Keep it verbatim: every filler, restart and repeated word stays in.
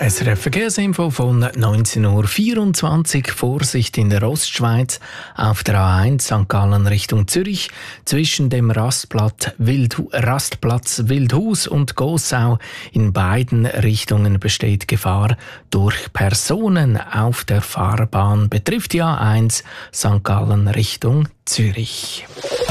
S R F Verkehrsinfo von neunzehn Uhr vierundzwanzig. Vorsicht in der Ostschweiz auf der A eins Sankt Gallen Richtung Zürich. Zwischen dem Rastplatz, Wild, Rastplatz Wildhus und Gossau in beiden Richtungen besteht Gefahr durch Personen auf der Fahrbahn. Betrifft die A eins Sankt Gallen Richtung Zürich.